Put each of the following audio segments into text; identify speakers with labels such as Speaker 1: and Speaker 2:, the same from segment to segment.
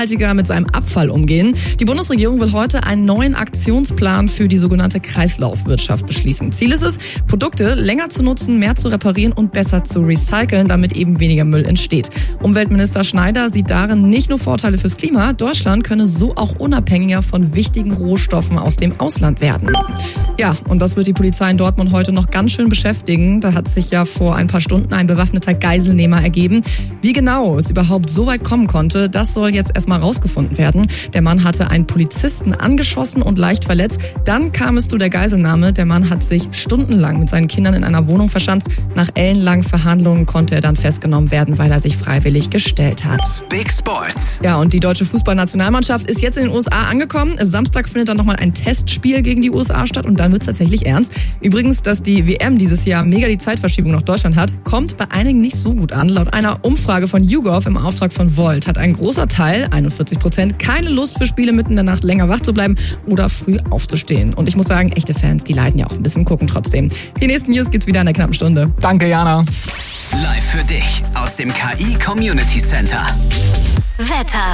Speaker 1: nachhaltiger mit seinem Abfall umgehen. Die Bundesregierung will heute einen neuen Aktionsplan für die sogenannte Kreislaufwirtschaft beschließen. Ziel ist es, Produkte länger zu nutzen, mehr zu reparieren und besser zu recyceln, damit eben weniger Müll entsteht. Umweltminister Schneider sieht darin nicht nur Vorteile fürs Klima, Deutschland könne so auch unabhängiger von wichtigen Rohstoffen aus dem Ausland werden. Ja, und das wird die Polizei in Dortmund heute noch ganz schön beschäftigen. Da hat sich ja vor ein paar Stunden ein bewaffneter Geiselnehmer ergeben. Wie genau es überhaupt so weit kommen konnte, das soll jetzt erstmal rausgefunden werden. Der Mann hatte einen Polizisten angeschossen und leicht verletzt. Dann kam es zu der Geiselnahme. Der Mann hat sich stundenlang mit seinen Kindern in einer Wohnung verschanzt. Nach ellenlangen Verhandlungen konnte er dann festgenommen werden, weil er sich freiwillig gestellt hat.
Speaker 2: Big Sports.
Speaker 1: Ja, und die deutsche Fußballnationalmannschaft ist jetzt in den USA angekommen. Samstag findet dann nochmal ein Testspiel gegen die USA statt und dann wird es tatsächlich ernst. Übrigens, dass die WM dieses Jahr mega die Zeitverschiebung nach Deutschland hat, kommt bei einigen nicht so gut an. Laut einer Umfrage von YouGov im Auftrag von Volt hat ein großer Teil, 41%, keine Lust für Spiele mitten in der Nacht länger wach zu bleiben oder früh aufzustehen. Und ich muss sagen, echte Fans, die leiden ja auch ein bisschen gucken trotzdem. Die nächsten News gibt's wieder in der knappen Stunde.
Speaker 3: Danke, Jana.
Speaker 2: Live für dich aus dem KI Community Center.
Speaker 4: Wetter.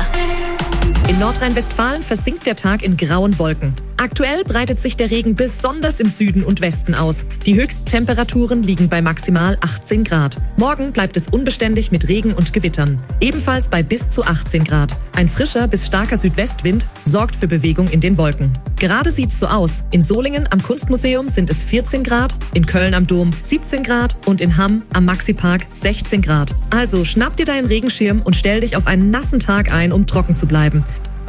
Speaker 4: In Nordrhein-Westfalen versinkt der Tag in grauen Wolken. Aktuell breitet sich der Regen besonders im Süden und Westen aus. Die Höchsttemperaturen liegen bei maximal 18 Grad. Morgen bleibt es unbeständig mit Regen und Gewittern. Ebenfalls bei bis zu 18 Grad. Ein frischer bis starker Südwestwind sorgt für Bewegung in den Wolken. Gerade sieht's so aus. In Solingen am Kunstmuseum sind es 14 Grad, in Köln am Dom 17 Grad und in Hamm am Maxipark 16 Grad. Also schnapp dir deinen Regenschirm und stell dich auf einen nassen Tag ein, um trocken zu bleiben.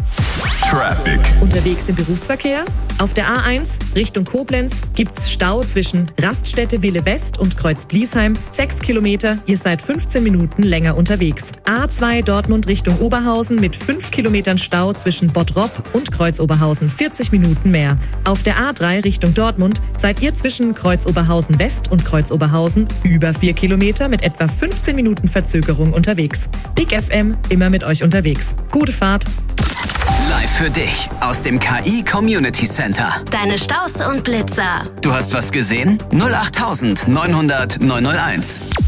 Speaker 5: Traffic.
Speaker 4: Unterwegs im Berufsverkehr? Auf der A1 Richtung Koblenz gibt's Stau zwischen Raststätte Wille West und Kreuz-Bliesheim. 6 Kilometer, ihr seid 15 Minuten länger unterwegs. A2 Dortmund Richtung Oberhausen mit 5 Kilometern Stau zwischen Bottrop und Kreuz-Oberhausen. 40 Minuten mehr. Auf der A3 Richtung Dortmund seid ihr zwischen Kreuz-Oberhausen West und Kreuz-Oberhausen über 4 Kilometer mit etwa 15 Minuten Verzögerung unterwegs. Big FM, immer mit euch unterwegs. Gute Fahrt.
Speaker 2: Live für dich aus dem KI Community Center.
Speaker 6: Deine Staus und Blitzer.
Speaker 2: Du hast was gesehen? 08900 901.